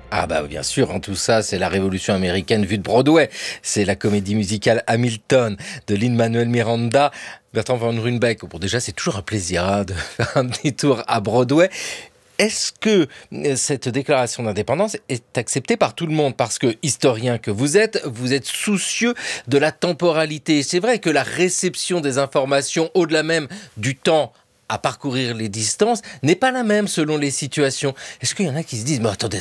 Ah bah bien sûr, tout ça, c'est la révolution américaine vue de Broadway. C'est la comédie musicale Hamilton de Lin-Manuel Miranda, Bertrand Van Ruymbeck. Bon, déjà, c'est toujours un plaisir de faire un petit tour à Broadway. Est-ce que cette déclaration d'indépendance est acceptée par tout le monde? Parce que, historien que vous êtes soucieux de la temporalité. C'est vrai que la réception des informations, au-delà même du temps à parcourir les distances, n'est pas la même selon les situations. Est-ce qu'il y en a qui se disent, mais attendez,